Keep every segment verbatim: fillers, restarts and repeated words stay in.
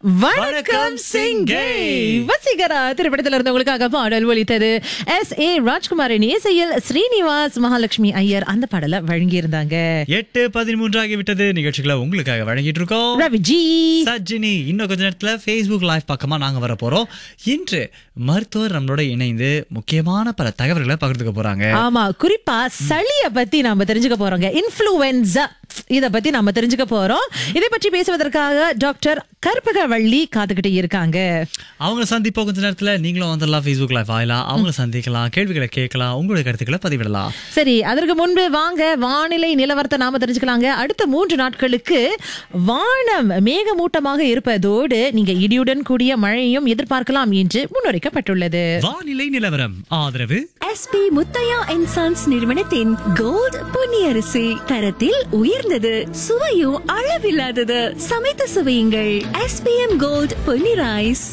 வணக்கம் சிங்கே. வசீகரா திரைப்படத்தில் இருந்தவங்களுக்காக பாடல் ஒலித்தது. எஸ் ஏ ராஜ்குமாரின் இசையில் ஸ்ரீனிவாஸ் மகாலட்சுமி ஐயர் அந்த பாடலை வழங்கியிருந்தாங்க. எட்டு பதிமூன்று ஆகிவிட்டது. நிகழ்ச்சிகளை உங்களுக்காக வழங்கிட்டு இருக்கோம் ரவிஜி சஜினி. இன்னும் கொஞ்ச நேரத்துல Facebook லைவ் பக்கமா நாங்க வர போறோம். இன்று மருத்துவர் நம்மளோட இணைந்து முக்கியமான பல தகவல்களை பகிர்ந்துக்க போறாங்க. ஆமா, குறிப்பா சளிய பத்தி நாம தெரிஞ்சுக்க போறோங்க. இன்ஃப்ளூயன்சா இத பத்தி நாம தெரிஞ்சுக்க போறோம். இதை பற்றி பேசுவதற்காக டாக்டர் கற்பகவள்ளி காத்துக்கிட்டு இருக்காங்க. அவங்களை சந்திப்போம் கொஞ்ச நேரத்துல. நீங்களும் வந்துடலாம் Facebook லைவ் ஆகலாம், அவங்களை சந்திக்கலாம், கேள்விகளை கேட்கலாம், உங்களுடைய கருத்துக்களை பதிவிடலாம். சரி, அதற்கு முன்பு வாங்க வானிலை நிலவரத்தை நாம தெரிஞ்சுக்கலாங்க. அடுத்த மூன்று நாட்களுக்கு வானம் மேகமூட்டமாக இருப்பதோடு நீங்க இடியுடன் கூடிய மழையும் எதிர்பார்க்கலாம் என்று முன்னுரைக்கப்பட்டுள்ளது. வானிலை நிலவரம் ஆதரவு எஸ்பி முத்தையா அண்ட் சன்ஸ் நிறுவனத்தின் கோல்ட் பொன்னியரிசி. தரத்தில் உயர்ந்தது, சுவையும் அளவில்லாதது. சமைத்து சுவையுங்கள். SPM gold Ponni rice.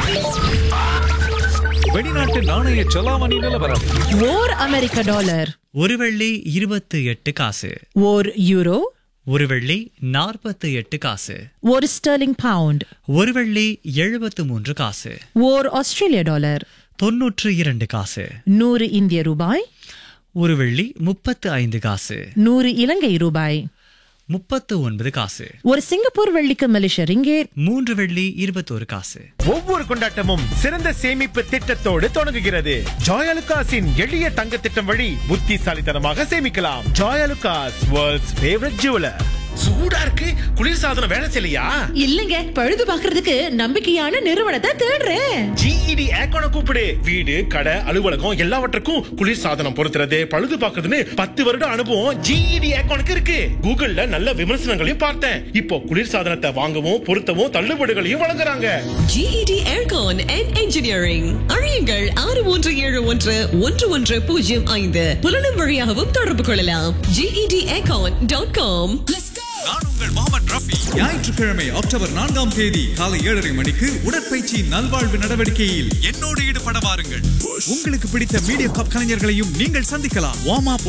வெளிநாட்டு நாணய செலாவணி நிலவரம். ஓர் அமெரிக்க டாலர் ஒரு வெள்ளி இருபத்தி எட்டு காசு, ஓர் யூரோ ஒரு வெள்ளி நாற்பத்தி எட்டு காசு, ஒரு ஸ்டெர்லிங் பவுண்ட், ஒரு வெள்ளி எழுபத்து மூன்று காசு, ஓர் ஆஸ்திரேலிய டாலர் தொன்னூற்று இரண்டு காசு, நூறு இந்திய ரூபாய், ஒரு வெள்ளி முப்பத்து ஐந்து காசு, நூறு இலங்கை ரூபாய், முப்பத்து ஒன்பது காசு, ஒரு சிங்கப்பூர் வெள்ளிக்கு மலேசிய ரிங்கேட், மூன்று வெள்ளி இருபத்தோரு காசு. ஒவ்வொரு கொண்டாட்டமும் சிறந்த சேமிப்பு திட்டத்தோடு தொடங்குகிறது. ஜாயலுகாஸின் எளிய தங்க திட்டம் வழி புத்திசாலித்தனமாக சேமிக்கலாம். Joyalukkas, world's favourite jeweller. சூடா இருக்கு, குளிர்சாதனம் வேலை செய்யலையா? இல்லங்க, பழுது பாக்குறதுக்கு நம்பிக்கையான நிறுவனத்தை தேடுறேன். ஜிஇடி ஏக்கோன கூப்பிடு. வீடு, கடை, அலுவலகம் எல்லாவற்றுக்கும் குளிர்சாதனம் பொருத்துறது, பழுது பாக்குறதுன்னு பத்து வருட அனுபவம் ஜிஇடி ஏக்கோனுக்கு இருக்கு. கூகுள்ல நல்ல விமர்சனங்களையும் பார்த்தேன். இப்போ குளிர்சாதனத்தை வாங்கவும் பொருத்தவும் தள்ளுபடிகளையும் வழங்குறாங்க. G E D Aircon and Engineering. அறியுங்கள் ஆறு மூன்று ஏழு ஒன்று ஒன்று ஒன்று பூஜ்ஜியம் ஐந்து. புலனும் வழியாகவும் தொடர்பு கொள்ளலாம். G E D Aircon dot com. நான் உங்கள் முகமது ரஃபி. ஞாயிற்றுக்கிழமை அக்டோபர் நான்காம் தேதி காலை ஏழரை மணிக்கு உடற்பயிற்சி நல்வாழ்வு நடவடிக்கையில் என்னோடு ஈடுபட வாருங்கள். உங்களுக்கு பிடித்த மீடியா கப் கலைஞர்களையும் நீங்கள் சந்திக்கலாம். Warm up